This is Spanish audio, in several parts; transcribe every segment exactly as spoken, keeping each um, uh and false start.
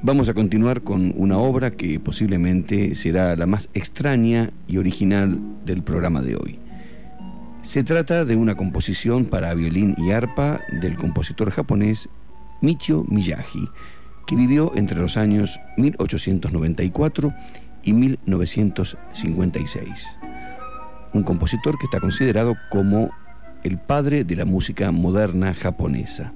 Vamos a continuar con una obra que posiblemente será la más extraña y original del programa de hoy. Se trata de una composición para violín y arpa del compositor japonés Michio Miyagi, que vivió entre los años mil ochocientos noventa y cuatro y mil novecientos cincuenta y seis. Un compositor que está considerado como el padre de la música moderna japonesa.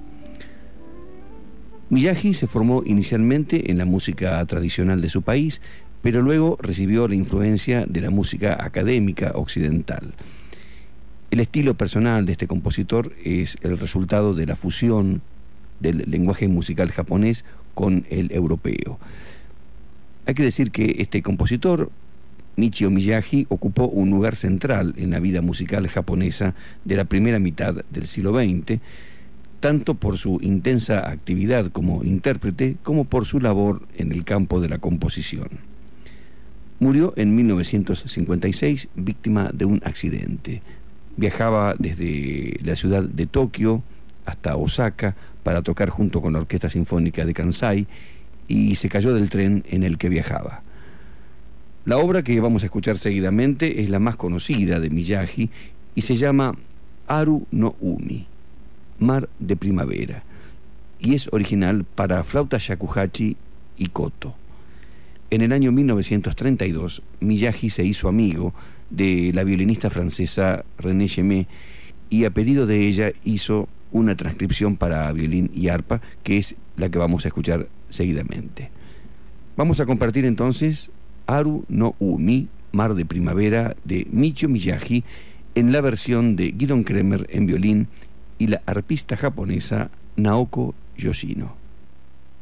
Miyagi se formó inicialmente en la música tradicional de su país, pero luego recibió la influencia de la música académica occidental. El estilo personal de este compositor es el resultado de la fusión del lenguaje musical japonés con el europeo. Hay que decir que este compositor, Michio Miyagi, ocupó un lugar central en la vida musical japonesa de la primera mitad del siglo veinte, tanto por su intensa actividad como intérprete como por su labor en el campo de la composición. Murió en mil novecientos cincuenta y seis víctima de un accidente. Viajaba desde la ciudad de Tokio hasta Osaka para tocar junto con la Orquesta Sinfónica de Kansai y se cayó del tren en el que viajaba. La obra que vamos a escuchar seguidamente es la más conocida de Miyagi y se llama Haru no Umi, Mar de Primavera, y es original para flauta shakuhachi y koto. En el año mil novecientos treinta y dos, Miyagi se hizo amigo de la violinista francesa René Gemmet y a pedido de ella hizo una transcripción para violín y arpa, que es la que vamos a escuchar seguidamente. Vamos a compartir entonces Haru no Umi, Mar de Primavera, de Michio Miyagi, en la versión de Gidon Kremer en violín y la arpista japonesa Naoko Yoshino.